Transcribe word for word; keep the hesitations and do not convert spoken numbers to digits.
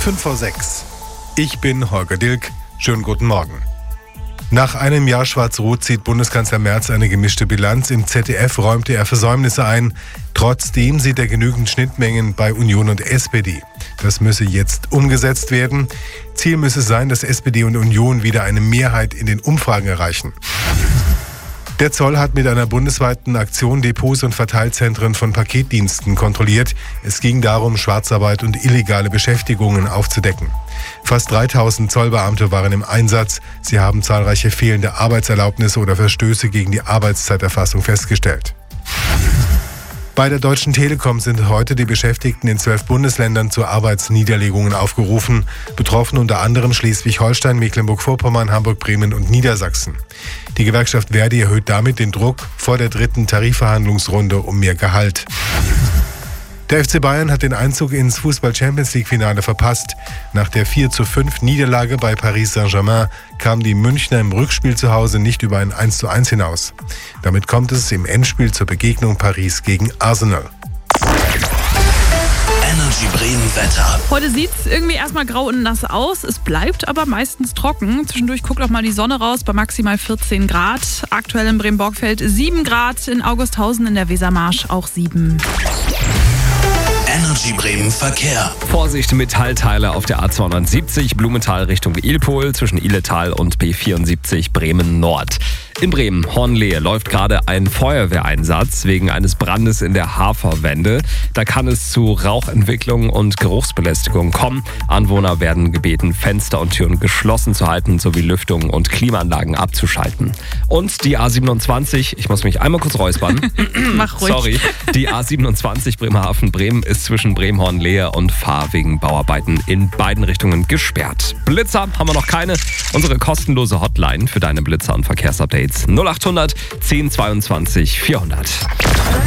fünf vor sechs. Ich bin Holger Dilk. Schönen guten Morgen. Nach einem Jahr Schwarz-Rot zieht Bundeskanzler Merz eine gemischte Bilanz. Im Z D F räumte er Versäumnisse ein. Trotzdem sieht er genügend Schnittmengen bei Union und S P D. Das müsse jetzt umgesetzt werden. Ziel müsse sein, dass S P D und Union wieder eine Mehrheit in den Umfragen erreichen. Der Zoll hat mit einer bundesweiten Aktion Depots und Verteilzentren von Paketdiensten kontrolliert. Es ging darum, Schwarzarbeit und illegale Beschäftigungen aufzudecken. Fast dreitausend Zollbeamte waren im Einsatz. Sie haben zahlreiche fehlende Arbeitserlaubnisse oder Verstöße gegen die Arbeitszeiterfassung festgestellt. Bei der Deutschen Telekom sind heute die Beschäftigten in zwölf Bundesländern zu Arbeitsniederlegungen aufgerufen. Betroffen unter anderem Schleswig-Holstein, Mecklenburg-Vorpommern, Hamburg, Bremen und Niedersachsen. Die Gewerkschaft Verdi erhöht damit den Druck vor der dritten Tarifverhandlungsrunde um mehr Gehalt. Der F C Bayern hat den Einzug ins Fußball-Champions-League-Finale verpasst. Nach der vier zu fünf Niederlage bei Paris Saint-Germain kamen die Münchner im Rückspiel zu Hause nicht über ein eins zu eins hinaus. Damit kommt es im Endspiel zur Begegnung Paris gegen Arsenal. Energy Bremen Wetter. Heute sieht es irgendwie erstmal grau und nass aus. Es bleibt aber meistens trocken. Zwischendurch guckt auch mal die Sonne raus bei maximal vierzehn Grad. Aktuell in Bremen-Borgfeld sieben Grad, in Augusthausen in der Wesermarsch auch sieben. Energy Bremen Verkehr. Vorsicht, Metallteile auf der A zweihundertsiebzig, Blumenthal Richtung Ilpol, zwischen Ihletal und B vierundsiebzig Bremen Nord. In Bremen, Hornlehe, läuft gerade ein Feuerwehreinsatz wegen eines Brandes in der Haferwende. Da kann es zu Rauchentwicklung und Geruchsbelästigung kommen. Anwohner werden gebeten, Fenster und Türen geschlossen zu halten, sowie Lüftung und Klimaanlagen abzuschalten. Und die A siebenundzwanzig, ich muss mich einmal kurz räuspern. Mach ruhig. Sorry. Die A siebenundzwanzig Bremerhaven-Bremen ist zwischen Bremen-Hornlehe und Fahr wegen Bauarbeiten in beiden Richtungen gesperrt. Blitzer haben wir noch keine. Unsere kostenlose Hotline für deine Blitzer und Verkehrsupdates null acht hundert zehn zweiundzwanzig vierhundert.